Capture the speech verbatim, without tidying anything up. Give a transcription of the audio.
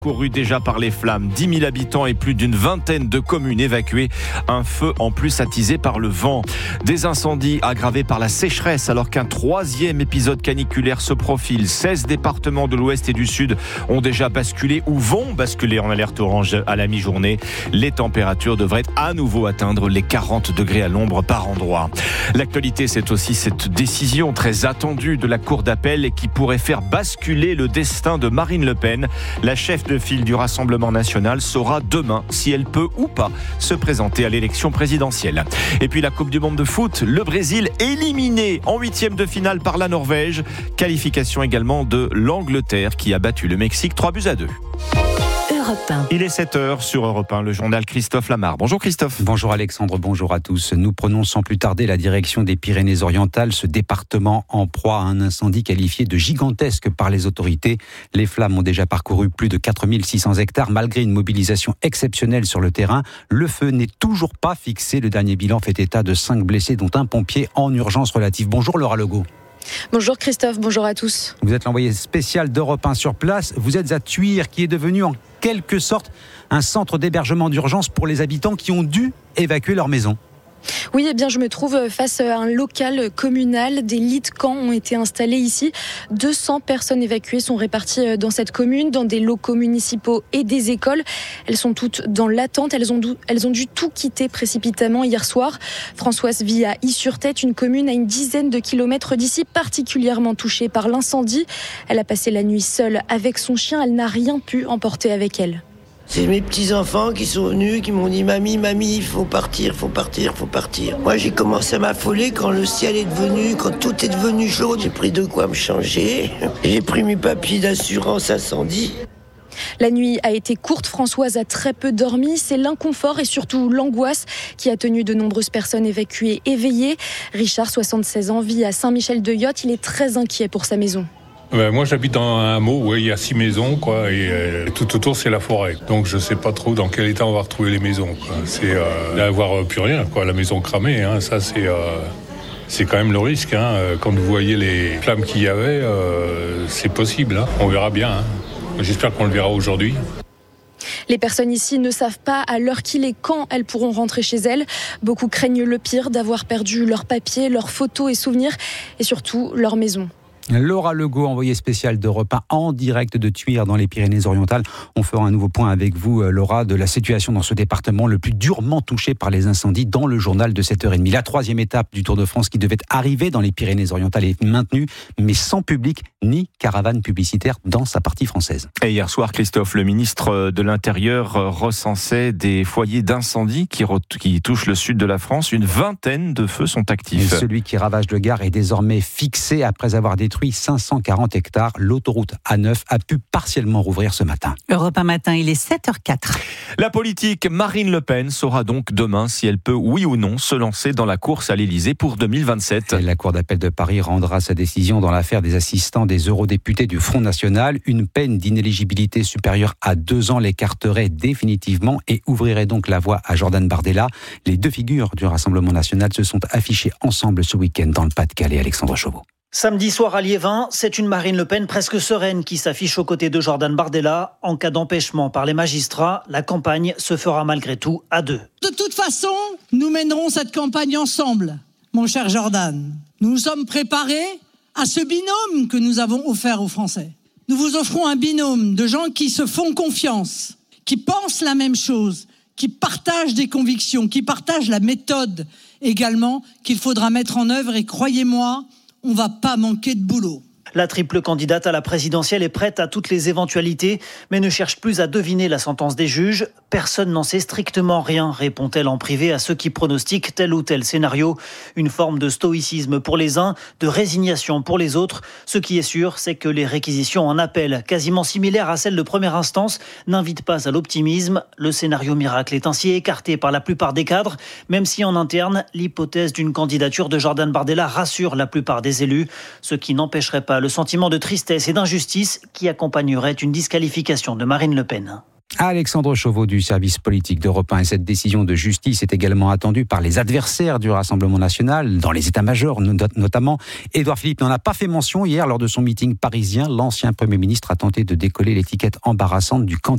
Couru déjà par les flammes, dix mille habitants et plus d'une vingtaine de communes évacuées. Un feu en plus attisé par le vent. Des incendies aggravés par la sécheresse alors qu'un troisième épisode caniculaire se profile. seize départements de l'ouest et du sud ont déjà basculé ou vont basculer en alerte orange à la mi-journée. Les températures devraient à nouveau atteindre les quarante degrés à l'ombre par endroit. L'actualité, c'est aussi cette décision très attendue de la Cour d'appel et qui pourrait faire basculer le destin de Marine Le Pen. La chef de file du Rassemblement national saura demain si elle peut ou pas se présenter à l'élection présidentielle. Et puis la Coupe du monde de foot, le Brésil éliminé en huitième de finale par la Norvège. Qualification également de l'Angleterre qui a battu le Mexique trois buts à deux. Il est sept heures sur Europe un, le journal Christophe Lamar. Bonjour Christophe. Bonjour Alexandre, bonjour à tous. Nous prenons sans plus tarder la direction des Pyrénées-Orientales, ce département en proie à un incendie qualifié de gigantesque par les autorités. Les flammes ont déjà parcouru plus de quatre mille six cents hectares malgré une mobilisation exceptionnelle sur le terrain. Le feu n'est toujours pas fixé. Le dernier bilan fait état de cinq blessés, dont un pompier en urgence relative. Bonjour Laura Legault. Bonjour Christophe, bonjour à tous. Vous êtes l'envoyé spécial d'Europe un sur place. Vous êtes à Thuir, qui est devenu en quelque sorte un centre d'hébergement d'urgence pour les habitants qui ont dû évacuer leur maison. Oui, eh bien, je me trouve face à un local communal. Des lits de camp ont été installés ici. deux cents personnes évacuées sont réparties dans cette commune, dans des locaux municipaux et des écoles. Elles sont toutes dans l'attente. Elles ont dû, elles ont dû tout quitter précipitamment hier soir. Françoise vit à Y-sur-Tête, une commune à une dizaine de kilomètres d'ici, particulièrement touchée par l'incendie. Elle a passé la nuit seule avec son chien. Elle n'a rien pu emporter avec elle. C'est mes petits-enfants qui sont venus, qui m'ont dit « Mamie, mamie, il faut partir, faut partir, faut partir ». Moi, j'ai commencé à m'affoler quand le ciel est devenu, quand tout est devenu chaud. J'ai pris de quoi me changer. J'ai pris mes papiers d'assurance incendie. La nuit a été courte, Françoise a très peu dormi. C'est l'inconfort et surtout l'angoisse qui a tenu de nombreuses personnes évacuées éveillées. Richard, soixante-seize ans, vit à Saint-Michel-de-Yotte. Il est très inquiet pour sa maison. Ben moi j'habite dans un hameau où il y a six maisons quoi, et euh, tout autour c'est la forêt. Donc je sais pas trop dans quel état on va retrouver les maisons. Quoi. C'est euh, d'avoir euh, plus rien, quoi, la maison cramée. Hein, ça c'est euh, c'est quand même le risque. Hein. Quand vous voyez les flammes qu'il y avait, euh, c'est possible. Hein. On verra bien. Hein. J'espère qu'on le verra aujourd'hui. Les personnes ici ne savent pas à l'heure qu'il est quand elles pourront rentrer chez elles. Beaucoup craignent le pire, d'avoir perdu leurs papiers, leurs photos et souvenirs, et surtout leur maison. Laura Legault, envoyée spéciale d'Europe un en direct de Thuir dans les Pyrénées-Orientales. On fera un nouveau point avec vous, Laura, de la situation dans ce département le plus durement touché par les incendies dans le journal de sept heures trente. La troisième étape du Tour de France qui devait arriver dans les Pyrénées-Orientales est maintenue, mais sans public ni caravane publicitaire dans sa partie française. Et hier soir, Christophe, le ministre de l'Intérieur recensait des foyers d'incendie qui, re- qui touchent le sud de la France. Une vingtaine de feux sont actifs. Et celui qui ravage le Gard est désormais fixé après avoir détruit cinq cent quarante hectares. L'autoroute A neuf a pu partiellement rouvrir ce matin. Europe un matin, il est sept heures quatre. La politique, Marine Le Pen saura donc demain si elle peut, oui ou non, se lancer dans la course à l'Élysée pour deux mille vingt-sept. Et la Cour d'appel de Paris rendra sa décision dans l'affaire des assistants des eurodéputés du Front National. Une peine d'inéligibilité supérieure à deux ans l'écarterait définitivement et ouvrirait donc la voie à Jordan Bardella. Les deux figures du Rassemblement National se sont affichées ensemble ce week-end dans le Pas-de-Calais. Alexandre Chauveau. Samedi soir à Liévin, c'est une Marine Le Pen presque sereine qui s'affiche aux côtés de Jordan Bardella. En cas d'empêchement par les magistrats, la campagne se fera malgré tout à deux. De toute façon, nous mènerons cette campagne ensemble, mon cher Jordan. Nous nous sommes préparés à ce binôme que nous avons offert aux Français. Nous vous offrons un binôme de gens qui se font confiance, qui pensent la même chose, qui partagent des convictions, qui partagent la méthode également qu'il faudra mettre en œuvre. Et croyez-moi, on va pas manquer de boulot. La triple candidate à la présidentielle est prête à toutes les éventualités, mais ne cherche plus à deviner la sentence des juges. Personne n'en sait strictement rien, répond-elle en privé à ceux qui pronostiquent tel ou tel scénario. Une forme de stoïcisme pour les uns, de résignation pour les autres. Ce qui est sûr, c'est que les réquisitions en appel, quasiment similaires à celles de première instance, n'invitent pas à l'optimisme. Le scénario miracle est ainsi écarté par la plupart des cadres, même si en interne, l'hypothèse d'une candidature de Jordan Bardella rassure la plupart des élus, ce qui n'empêcherait pas le sentiment de tristesse et d'injustice qui accompagnerait une disqualification de Marine Le Pen. Alexandre Chauveau du service politique d'Europe un. Et cette décision de justice est également attendue par les adversaires du Rassemblement national, dans les états-majors notamment. Édouard Philippe n'en a pas fait mention hier lors de son meeting parisien. L'ancien Premier ministre a tenté de décoller l'étiquette embarrassante du candidat